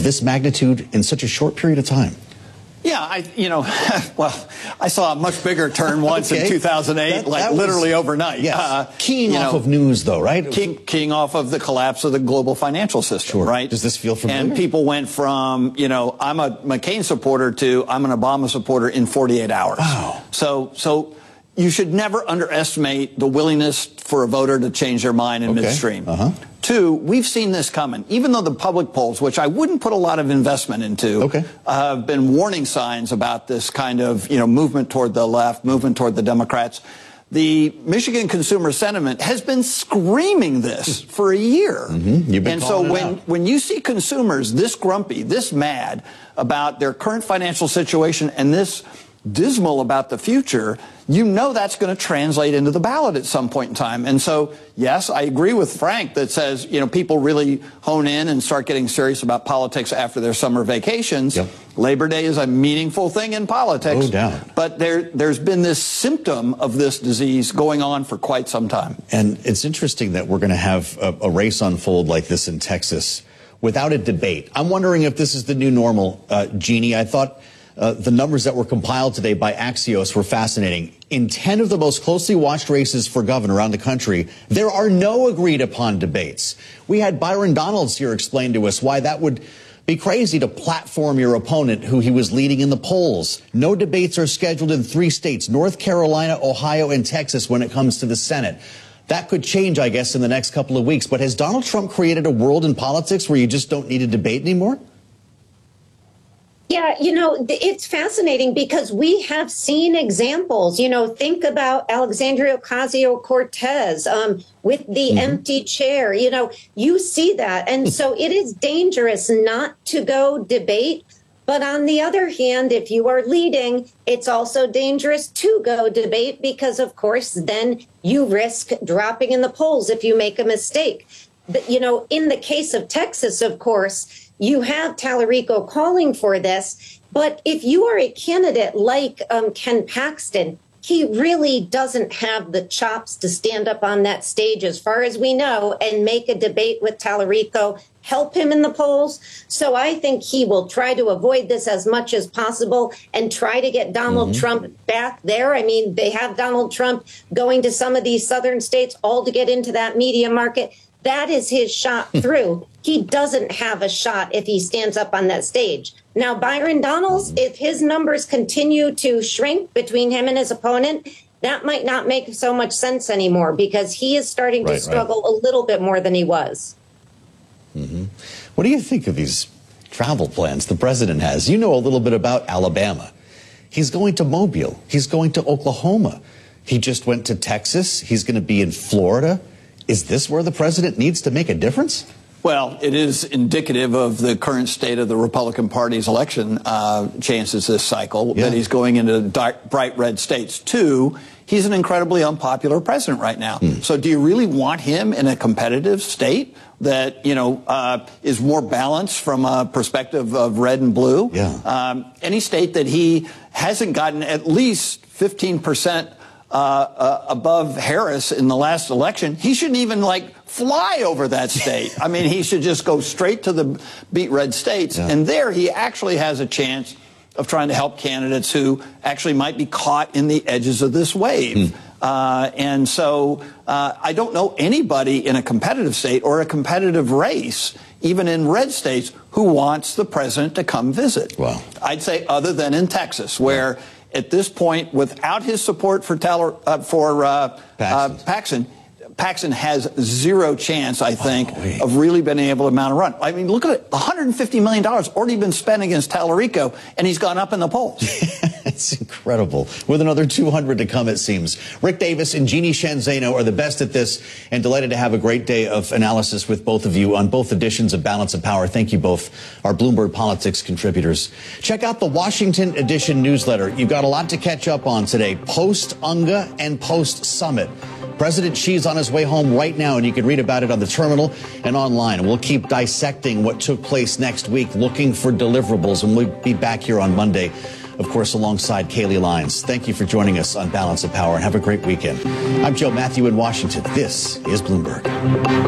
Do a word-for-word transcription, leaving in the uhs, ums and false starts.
this magnitude in such a short period of time? Yeah, I, you know, well, I saw a much bigger turn once okay. in two thousand eight, that, like that literally was, overnight. Yes. Uh, keying off know, of news, though, right? Key, keying off of the collapse of the global financial system, sure. right? Does this feel familiar? And people went from, you know, I'm a McCain supporter to I'm an Obama supporter in forty-eight hours. Wow. So, so you should never underestimate the willingness for a voter to change their mind in okay. midstream. Uh-huh. Two, we've seen this coming. Even though the public polls, which I wouldn't put a lot of investment into, okay. uh, have been warning signs about this kind of, you know, movement toward the left, movement toward the Democrats. The Michigan consumer sentiment has been screaming this for a year. Mm-hmm. You've been and so when, out. when you see consumers this grumpy, this mad about their current financial situation and this dismal about the future, you know that's going to translate into the ballot at some point in time. And so, yes, I agree with Frank that says, you know, people really hone in and start getting serious about politics after their summer vacations. Yep. Labor Day is a meaningful thing in politics. No doubt. But there, there's been this symptom of this disease going on for quite some time. And it's interesting that we're going to have a, a race unfold like this in Texas without a debate. I'm wondering if this is the new normal, uh, Jeannie. I thought Uh, the numbers that were compiled today by Axios were fascinating. In ten of the most closely watched races for governor around the country, there are no agreed upon debates. We had Byron Donalds here explain to us why that would be crazy to platform your opponent who he was leading in the polls. No debates are scheduled in three states, North Carolina, Ohio, and Texas when it comes to the Senate. That could change, I guess, in the next couple of weeks. But has Donald Trump created a world in politics where you just don't need a debate anymore? Yeah, you know, it's fascinating because we have seen examples. You know, think about Alexandria Ocasio-Cortez um, with the mm-hmm. empty chair. You know, you see that. And so it is dangerous not to go debate. But on the other hand, if you are leading, it's also dangerous to go debate because, of course, then you risk dropping in the polls if you make a mistake. But, you know, in the case of Texas, of course, you have Tallarico calling for this. But if you are a candidate like um, Ken Paxton, he really doesn't have the chops to stand up on that stage, as far as we know, and make a debate with Tallarico, help him in the polls. So I think he will try to avoid this as much as possible and try to get Donald mm-hmm. Trump back there. I mean, they have Donald Trump going to some of these southern states all to get into that media market. That is his shot through. He doesn't have a shot if he stands up on that stage. Now, Byron Donalds, if his numbers continue to shrink between him and his opponent, that might not make so much sense anymore because he is starting right, to struggle right. a little bit more than he was. Mm-hmm. What do you think of these travel plans the president has? You know a little bit about Alabama. He's going to Mobile. He's going to Oklahoma. He just went to Texas. He's going to be in Florida. Is this where the president needs to make a difference? Well, it is indicative of the current state of the Republican Party's election uh, chances this cycle, yeah. that he's going into dark, bright red states. Two, he's an incredibly unpopular president right now. Hmm. So do you really want him in a competitive state that, you know, uh, is more balanced from a perspective of red and blue? Yeah. Um, any state that he hasn't gotten at least fifteen percent Uh, uh, above Harris in the last election, he shouldn't even like fly over that state. I mean, he should just go straight to the beat red states. Yeah. And there he actually has a chance of trying to help candidates who actually might be caught in the edges of this wave. Mm. Uh, and so uh, I don't know anybody in a competitive state or a competitive race, even in red states, who wants the president to come visit. Wow. I'd say other than in Texas, where yeah. at this point, without his support for Taylor, uh, for uh, Paxton. Uh, Paxton, Paxton has zero chance, I think, oh, of really being able to mount a run. I mean, look at it, one hundred fifty million dollars already been spent against Tallarico, and he's gone up in the polls. It's incredible. With another two hundred to come, it seems. Rick Davis and Jeannie Sheehan Zaino are the best at this, and delighted to have a great day of analysis with both of you on both editions of Balance of Power. Thank you both, our Bloomberg Politics contributors. Check out the Washington edition newsletter. You've got a lot to catch up on today, post-UNGA and post-summit. President Xi's on his way home right now, and you can read about it on the terminal and online. And we'll keep dissecting what took place next week, looking for deliverables, and we'll be back here on Monday, of course, alongside Kaylee Lyons. Thank you for joining us on Balance of Power, and have a great weekend. I'm Joe Matthew in Washington. This is Bloomberg.